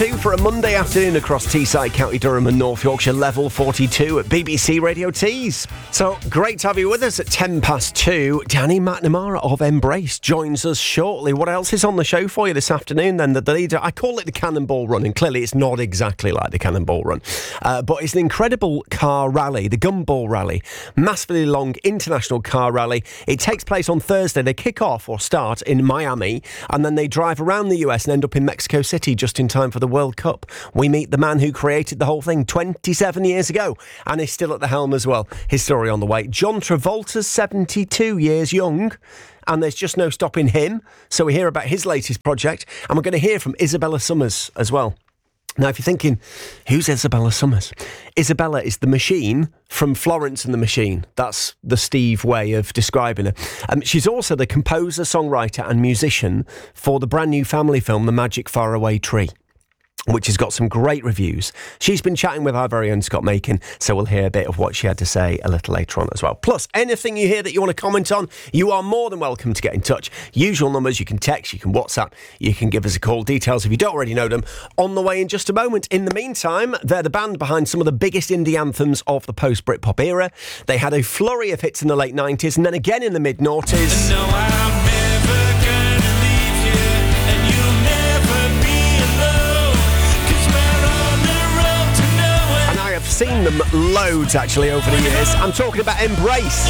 2 for a Monday afternoon across Teesside, County Durham and North Yorkshire, level 42 at BBC Radio Tees. So, great to have you with us at 2:10. Danny McNamara of Embrace joins us shortly. What else is on the show for you this afternoon then? The leader, I call it the Cannonball Run, and clearly it's not exactly like the Cannonball Run, but it's an incredible car rally, the Gumball Rally, massively long international car rally. It takes place on Thursday. They kick off or start in Miami, and then they drive around the US and end up in Mexico City just in time for the World Cup. We meet the man who created the whole thing 27 years ago and is still at the helm as well. His story on the way. John Travolta's 72 years young, and there's just no stopping him. So we hear about his latest project, and we're going to hear from Isabella Summers as well. Now, if you're thinking, who's Isabella Summers? Isabella is the machine from Florence and the Machine. That's the Steve way of describing her. She's also the composer, songwriter and musician for the brand new family film, The Magic Faraway Tree, which has got some great reviews. She's been chatting with our very own Scott Makin, so we'll hear a bit of what she had to say a little later on as well. Plus, anything you hear that you want to comment on, you are more than welcome to get in touch. Usual numbers, you can text, you can WhatsApp, you can give us a call. Details, if you don't already know them, on the way in just a moment. In the meantime, they're the band behind some of the biggest indie anthems of the post-Britpop era. They had a flurry of hits in the late 90s and then again in the mid-noughties. Seen them loads actually over the years. I'm talking about Embrace.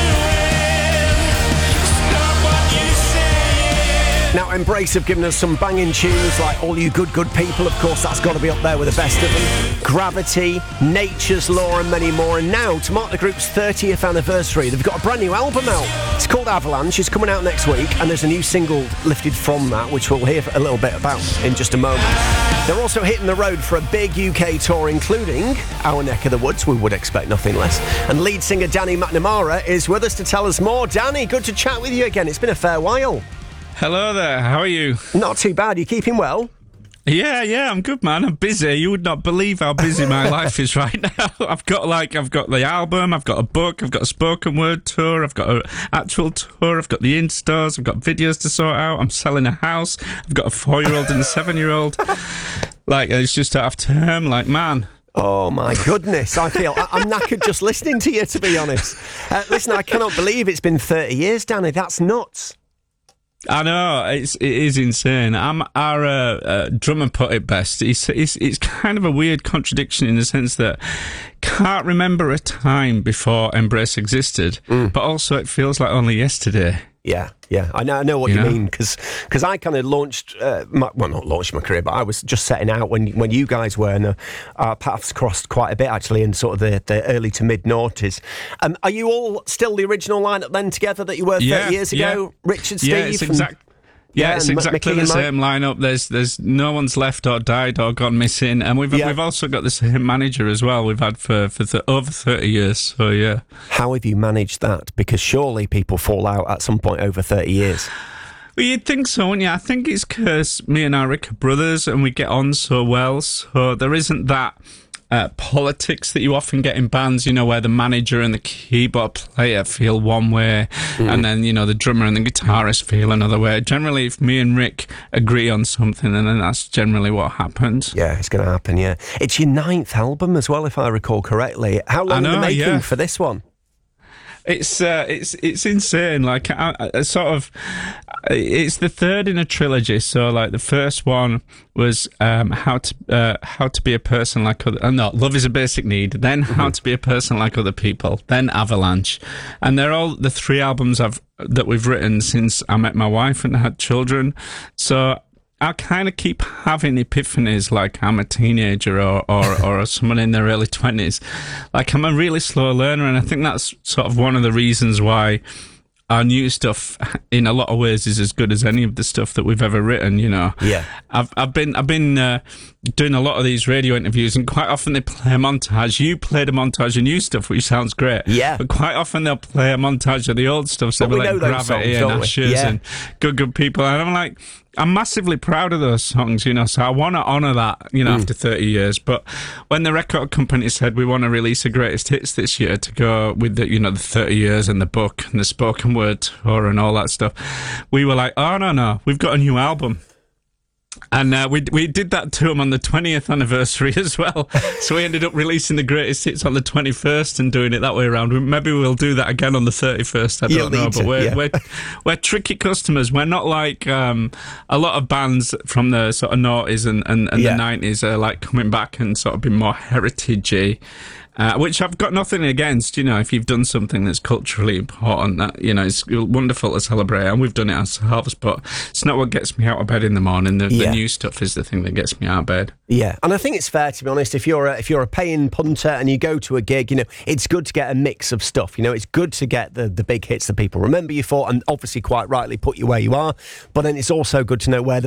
Now, Embrace have given us some banging tunes like All You Good People. Of course, that's got to be up there with the best of them. Gravity, Nature's Law and many more. And now, to mark the group's 30th anniversary, they've got a brand new album out. It's called Avalanche. It's coming out next week, and there's a new single lifted from that, which we'll hear a little bit about in just a moment. They're also hitting the road for a big UK tour, including our neck of the woods. We would expect nothing less. And lead singer Danny McNamara is with us to tell us more. Danny, good to chat with you again. It's been a fair while. Hello there, how are you? Not too bad. You keeping well? Yeah, I'm good, man. I'm busy. You would not believe how busy my life is right now. I've got the album, I've got a book, I've got a spoken word tour, I've got an actual tour, I've got the in-stores, I've got videos to sort out, I'm selling a house, I've got a 4-year-old and a 7-year-old. It's just half term, man. Oh, my goodness. I'm knackered just listening to you, to be honest. Listen, I cannot believe it's been 30 years, Danny. That's nuts. I know, it is insane. Our drummer put it best. It's kind of a weird contradiction in the sense that can't remember a time before Embrace existed, but also it feels like only yesterday. Yeah. I know what you mean, because I kind of launched, not launched my career, but I was just setting out when you guys were, and our paths crossed quite a bit, actually, in sort of the early to mid-noughties. Are you all still the original lineup then together that you were 30 years ago? Richard, Steve? It's exactly the same lineup. There's no one's left or died or gone missing, and we've also got the same manager as well. We've had for over 30 years. So yeah. How have you managed that? Because surely people fall out at some point over 30 years. Well, you'd think so, wouldn't you? I think it's because me and Eric are brothers and we get on so well. So there isn't that politics that you often get in bands, where the manager and the keyboard player feel one way and then, the drummer and the guitarist feel another way. Generally, if me and Rick agree on something, and then that's generally what happens. Yeah, it's going to happen, yeah. It's your 9th album as well, if I recall correctly. How long are you making for this one? It's insane. It's the third in a trilogy. So the first one was how to be a person like other. Love is a basic need. Then How to be a person like other people. Then Avalanche, and they're all the 3 albums that we've written since I met my wife and had children. So I kind of keep having epiphanies like I'm a teenager or someone in their early 20s. I'm a really slow learner, and I think that's sort of one of the reasons why our new stuff in a lot of ways is as good as any of the stuff that we've ever written, Yeah. I've been doing a lot of these radio interviews, and quite often they play a montage. You played a montage of new stuff, which sounds great. Yeah. But quite often they'll play a montage of the old stuff, so like Gravity and Ashes and Good People. And I'm like, I'm massively proud of those songs, so I want to honour that, after 30 years. But when the record company said we want to release a greatest hits this year to go with the, the 30 years and the book and the spoken word tour and all that stuff, we were like, oh, no, we've got a new album. And we did that to them on the 20th anniversary as well. So we ended up releasing the greatest hits on the 21st and doing it that way around. Maybe we'll do that again on the 31st. I don't know. But we're tricky customers. We're not like a lot of bands from the sort of noughties and the 90s are like coming back and sort of being more heritage-y. Which I've got nothing against, if you've done something that's culturally important, that, it's wonderful to celebrate, and we've done it ourselves, but it's not what gets me out of bed in the morning. The new stuff is the thing that gets me out of bed. Yeah, and I think it's fair, to be honest, if you're a paying punter and you go to a gig, it's good to get a mix of stuff. It's good to get the big hits that people remember you for, and obviously quite rightly put you where you are, but then it's also good to know where the